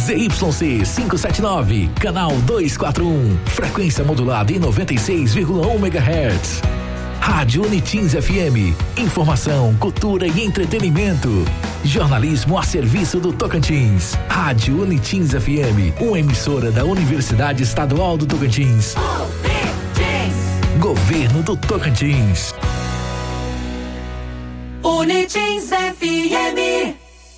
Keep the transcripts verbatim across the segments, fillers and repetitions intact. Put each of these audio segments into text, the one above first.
Z Y C quinhentos e setenta e nove, canal duzentos e quarenta e um, frequência modulada em noventa e seis vírgula um megahertz. Rádio Unitins F M, informação, cultura e entretenimento. Jornalismo a serviço do Tocantins. Rádio Unitins F M, uma emissora da Universidade Estadual do Tocantins. Governo do Tocantins. Unitins F M.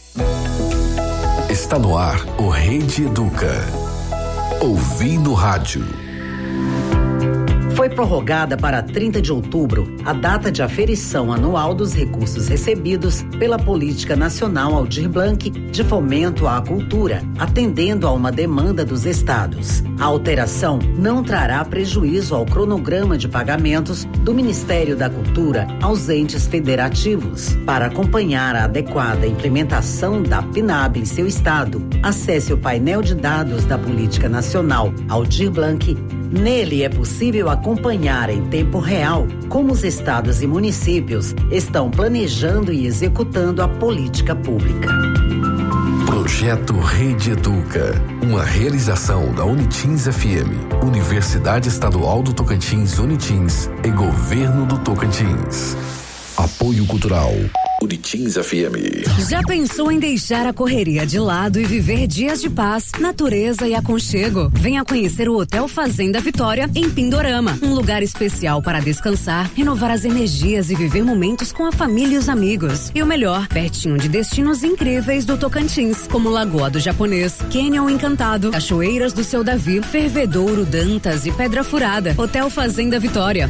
Está no ar o Rede Educa. Ouvi no rádio. Foi prorrogada para trinta de outubro a data de aferição anual dos recursos recebidos pela Política Nacional Aldir Blanc de Fomento à Cultura, atendendo a uma demanda dos estados. A alteração não trará prejuízo ao cronograma de pagamentos do Ministério da Cultura aos entes federativos. Para acompanhar a adequada implementação da PNAB em seu estado, acesse o painel de dados da Política Nacional Aldir Blanc. Nele é possível acompanhar em tempo real como os estados e municípios estão planejando e executando a política pública. Projeto Rede Educa, uma realização da Unitins F M, Universidade Estadual do Tocantins Unitins e Governo do Tocantins. Apoio Cultural Unitins F M. Já pensou em deixar a correria de lado e viver dias de paz, natureza e aconchego? Venha conhecer o Hotel Fazenda Vitória em Pindorama, um lugar especial para descansar, renovar as energias e viver momentos com a família e os amigos. E o melhor, pertinho de destinos incríveis do Tocantins, como Lagoa do Japonês, Canyon Encantado, Cachoeiras do Seu Davi, Fervedouro, Dantas e Pedra Furada. Hotel Fazenda Vitória,